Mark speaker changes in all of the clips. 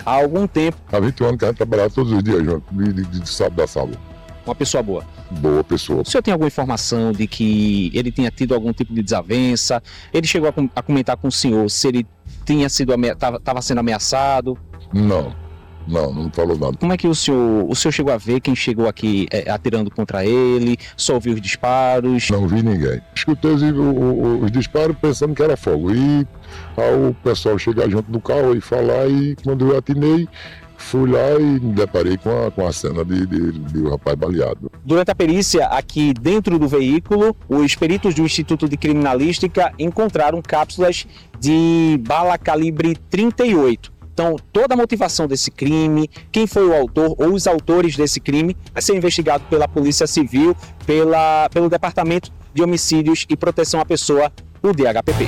Speaker 1: há algum tempo.
Speaker 2: Há 20 anos que a gente trabalhava todos os dias junto, de sábado a sábado.
Speaker 1: Uma pessoa boa.
Speaker 2: Boa pessoa.
Speaker 1: O senhor tem alguma informação de que ele tinha tido algum tipo de desavença? Ele chegou a comentar com o senhor se ele tinha sido estava sendo ameaçado?
Speaker 2: Não falou nada.
Speaker 1: Como é que o senhor chegou a ver quem chegou aqui atirando contra ele? Só ouviu os disparos?
Speaker 2: Não vi ninguém. Escutei os disparos pensando que era fogo. E ao o pessoal chegar junto do carro e falar, e quando eu atinei, fui lá e me deparei com a cena de rapaz baleado.
Speaker 1: Durante a perícia, aqui dentro do veículo, os peritos do Instituto de Criminalística encontraram cápsulas de bala calibre 38. Então, toda a motivação desse crime, quem foi o autor ou os autores desse crime, vai ser investigado pela Polícia Civil, pelo Departamento de Homicídios e Proteção à Pessoa, o DHPP.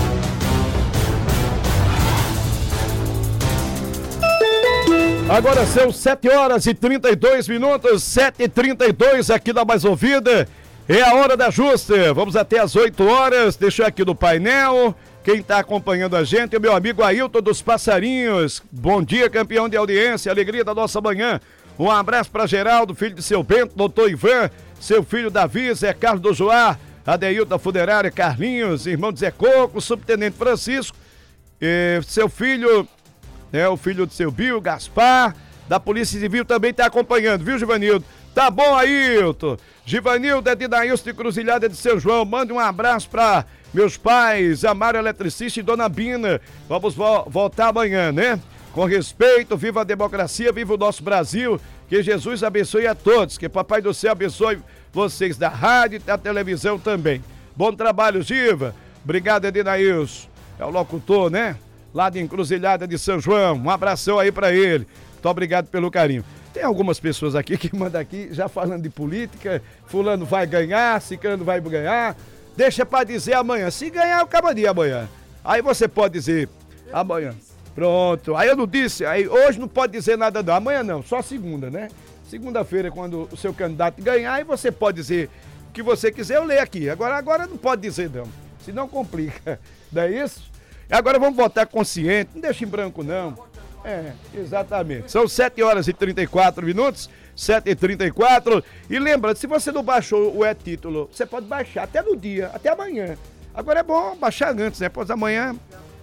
Speaker 3: Agora são 7 horas e 32 minutos, 7h32 aqui da Mais Ouvida. É a hora da justa. Vamos até às 8 horas. Deixa eu aqui no painel. Quem está acompanhando a gente é o meu amigo Ailton dos Passarinhos. Bom dia, campeão de audiência, alegria da nossa manhã. Um abraço para Geraldo, filho de seu Bento, doutor Ivan, seu filho Davi, Zé Carlos do Joá, Adeilton da Funerária, Carlinhos, irmão de Zé Coco, subtenente Francisco, seu filho, o filho de seu Bill, Gaspar, da Polícia Civil também está acompanhando, viu, Givanildo? Tá bom, Ailton. Givanildo é de Daílson de Cruzilhada de São João. Mande um abraço para meus pais, Amário Eletricista e Dona Bina. Vamos voltar amanhã, né? Com respeito, viva a democracia, viva o nosso Brasil. Que Jesus abençoe a todos. Que Papai do Céu abençoe vocês da rádio e da televisão também. Bom trabalho, Giva. Obrigado, Edinailson. É o locutor, né? Lá de Encruzilhada de São João. Um abração aí para ele. Muito obrigado pelo carinho. Tem algumas pessoas aqui que mandam aqui já falando de política. Fulano vai ganhar, ciclano vai ganhar. Deixa pra dizer amanhã. Se ganhar, eu acabo de amanhã. Aí você pode dizer amanhã. Pronto. Aí eu não disse. Aí hoje não pode dizer nada não. Amanhã não. Só segunda, né? Segunda-feira, quando o seu candidato ganhar, aí você pode dizer o que você quiser. Eu leio aqui. Agora não pode dizer não. Senão complica. Não é isso? Agora vamos votar consciente. Não deixa em branco não. Exatamente. São 7 horas e 34 minutos. 7h34. E lembra, se você não baixou o e-título, você pode baixar até no dia, até amanhã. Agora é bom baixar antes, né? Pois amanhã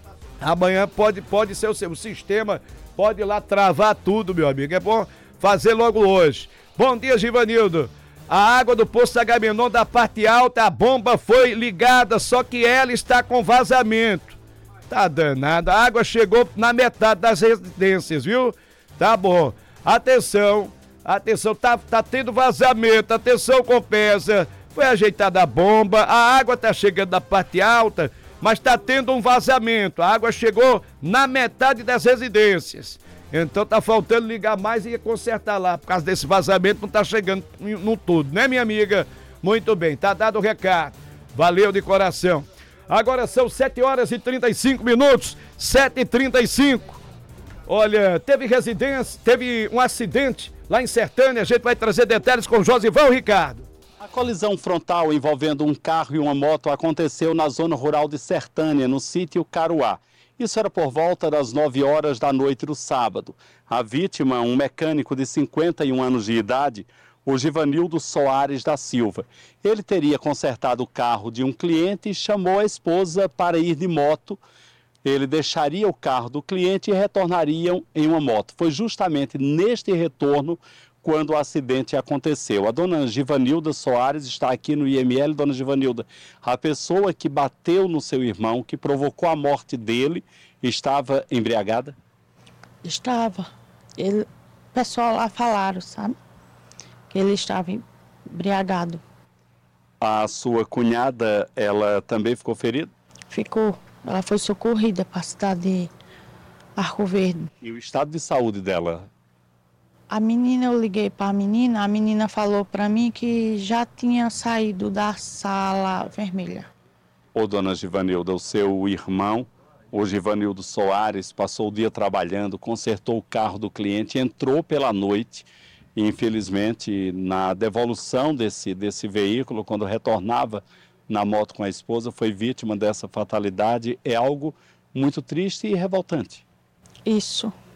Speaker 3: pode ser o sistema, pode ir lá travar tudo, meu amigo. É bom fazer logo hoje. Bom dia, Givanildo. A água do Poço Agamenon da parte alta, a bomba foi ligada, só que ela está com vazamento. Tá danada. A água chegou na metade das residências, viu? Tá bom. Atenção, tá tendo vazamento. Atenção, Compesa. Foi ajeitada a bomba, a água tá chegando da parte alta, mas tá tendo um vazamento. A água chegou na metade das residências. Então tá faltando ligar mais e consertar lá. Por causa desse vazamento não tá chegando no tudo, né, minha amiga? Muito bem, tá dado o recado. Valeu de coração. Agora são 7 horas e 35 minutos, 7h35. Olha, teve um acidente lá em Sertânia, a gente vai trazer detalhes com Josivão Ricardo.
Speaker 4: A colisão frontal envolvendo um carro e uma moto aconteceu na zona rural de Sertânia, no sítio Caruá. Isso era por volta das 9 horas da noite do sábado. A vítima, um mecânico de 51 anos de idade, o Givanildo Soares da Silva. Ele teria consertado o carro de um cliente e chamou a esposa para ir de moto. Ele deixaria o carro do cliente e retornariam em uma moto. Foi justamente neste retorno quando o acidente aconteceu. A dona Givanilda Soares está aqui no IML. Dona Givanilda, a pessoa que bateu no seu irmão, que provocou a morte dele, estava embriagada?
Speaker 5: Estava. O pessoal lá falaram, sabe? Que ele estava embriagado.
Speaker 4: A sua cunhada, ela também ficou ferida?
Speaker 5: Ficou. Ela foi socorrida para a cidade de Arco Verde.
Speaker 4: E o estado de saúde dela?
Speaker 5: A menina, eu liguei para a menina falou para mim que já tinha saído da sala vermelha.
Speaker 4: Ô, dona Givanilda, o seu irmão, o Givanildo Soares, passou o dia trabalhando, consertou o carro do cliente, entrou pela noite. E, infelizmente, na devolução desse veículo, quando retornava na moto com a esposa, foi vítima dessa fatalidade. É algo muito triste e revoltante.
Speaker 5: Isso.